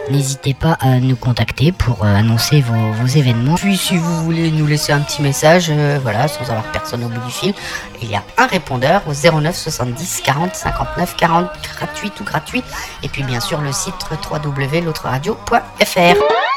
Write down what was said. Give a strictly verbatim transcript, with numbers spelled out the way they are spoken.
N'hésitez pas à nous contacter pour euh, annoncer vos, vos événements. Puis si vous voulez nous laisser un petit message, euh, voilà, sans avoir personne au bout du fil, il y a un répondeur au zéro neuf soixante-dix quarante cinquante-neuf quarante, gratuit ou gratuit. Et puis bien sûr le site w w w point l'autre radio point f r.